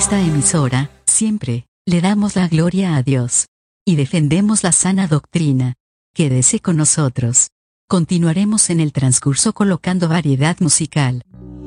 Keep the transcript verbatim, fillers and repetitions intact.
esta emisora, siempre, le damos la gloria a Dios. Y defendemos la sana doctrina. Quédese con nosotros. Continuaremos en el transcurso colocando variedad musical.